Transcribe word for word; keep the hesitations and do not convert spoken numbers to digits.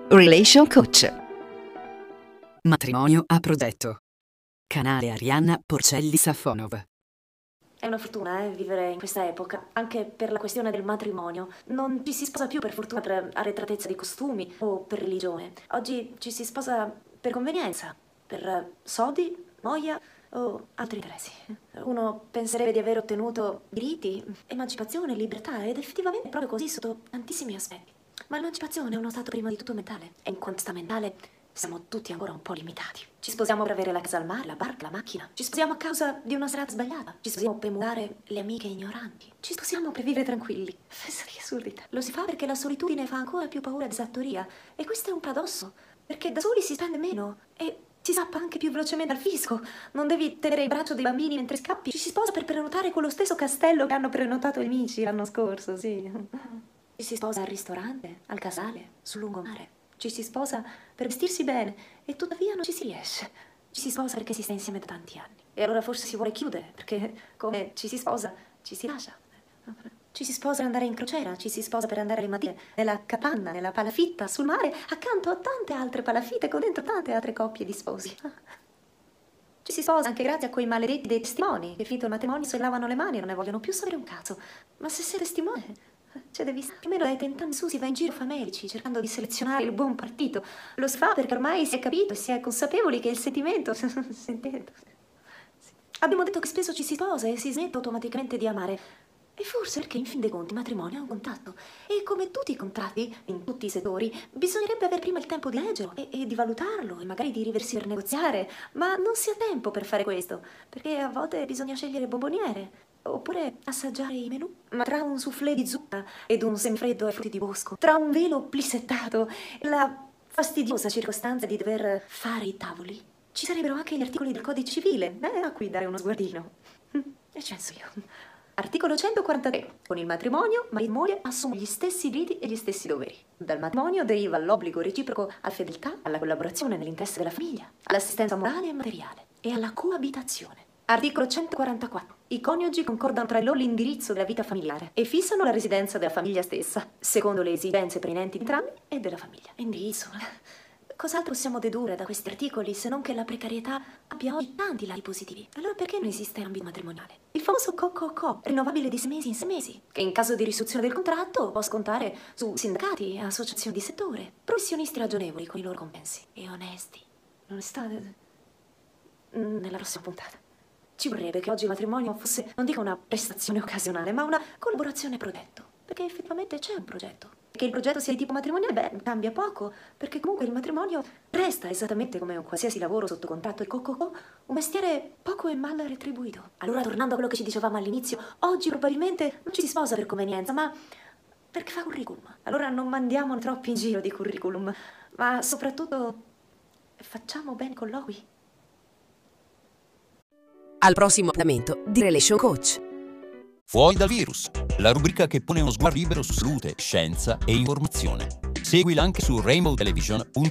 Relation Coach. Matrimonio a progetto. Canale Arianna Porcelli Safonov. È una fortuna, eh, vivere in questa epoca, anche per la questione del matrimonio. Non ci si sposa più per fortuna per arretratezza di costumi o per religione. Oggi ci si sposa per convenienza, per soldi, noia o altri interessi. Uno penserebbe di aver ottenuto diritti, emancipazione, libertà, ed effettivamente è proprio così sotto tantissimi aspetti. Ma l'emancipazione è uno stato prima di tutto mentale, e in quanto sta mentale siamo tutti ancora un po' limitati. Ci sposiamo per avere la casa al mare, la barca, la macchina. Ci sposiamo a causa di una serata sbagliata. Ci sposiamo per emulare le amiche ignoranti. Ci sposiamo per vivere tranquilli. Pensa che assurdità. Lo si fa perché la solitudine fa ancora più paura di esattoria. E questo è un paradosso, perché da soli si spende meno e si scappa anche più velocemente al fisco. Non devi tenere il braccio dei bambini mentre scappi. Ci si sposa per prenotare quello stesso castello che hanno prenotato gli amici l'anno scorso, sì. Ci si sposa al ristorante, al casale, sul lungomare. Ci si sposa per vestirsi bene e tuttavia non ci si riesce. Ci si sposa perché si sta insieme da tanti anni. E allora forse si vuole chiudere, perché come ci si sposa, ci si lascia. Ci si sposa per andare in crociera, ci si sposa per andare alle Maddie, nella capanna, nella palafitta, sul mare, accanto a tante altre palafitte, con dentro tante altre coppie di sposi. Ci si sposa anche grazie a quei maledetti dei testimoni, che finito il matrimonio si lavano le mani e non ne vogliono più sapere un cazzo. Ma se sei testimone, cioè devi stare almeno dai trent'anni su, si va in giro famelici, cercando di selezionare il buon partito. Lo si fa perché ormai si è capito e si è consapevoli che il sentimento... Sentendo... Sì. Abbiamo detto che spesso ci si sposa e si smette automaticamente di amare. E forse perché in fin dei conti il matrimonio è un contratto. E come tutti i contratti, in tutti i settori, bisognerebbe avere prima il tempo di leggerlo e, e di valutarlo e magari di riversi per negoziare. Ma non si ha tempo per fare questo, perché a volte bisogna scegliere bomboniere. Oppure assaggiare i menù. Ma tra un soufflé di zucca ed un semifreddo ai frutti di bosco, tra un velo plissettato e la fastidiosa circostanza di dover fare i tavoli, ci sarebbero anche gli articoli del codice civile, eh, a cui dare uno sguardino. E ci penso io. Articolo centoquarantatré. Con il matrimonio, marito e moglie assumono gli stessi diritti e gli stessi doveri. Dal matrimonio deriva l'obbligo reciproco alla fedeltà, alla collaborazione nell'interesse della famiglia, all'assistenza morale e materiale e alla coabitazione. Articolo centoquarantaquattro. I coniugi concordano tra loro l'indirizzo della vita familiare e fissano la residenza della famiglia stessa, secondo le esigenze preminenti di entrambi e della famiglia. Indirizzo. Cos'altro possiamo dedurre da questi articoli se non che la precarietà abbia oggi tanti lati positivi? Allora perché non esiste ambito matrimoniale? Il famoso co-co-co, rinnovabile di sei mesi in sei mesi, che in caso di risoluzione del contratto può scontare su sindacati e associazioni di settore, professionisti ragionevoli con i loro compensi e onesti. Onestà nella prossima puntata. Ci vorrebbe che oggi il matrimonio fosse, non dico una prestazione occasionale, ma una collaborazione a progetto. Perché effettivamente c'è un progetto. Che il progetto sia di tipo matrimoniale, beh, cambia poco. Perché comunque il matrimonio resta esattamente come un qualsiasi lavoro sotto contratto e co-co-co, un mestiere poco e mal retribuito. Allora, tornando a quello che ci dicevamo all'inizio, oggi probabilmente non ci si sposa per convenienza, ma perché fa curriculum. Allora non mandiamo troppi in giro di curriculum, ma soprattutto facciamo bene i colloqui. Al prossimo appuntamento di Relation Coach. Fuori dal virus, la rubrica che pone uno sguardo libero su salute, scienza e informazione. Seguila anche su rainbow television punto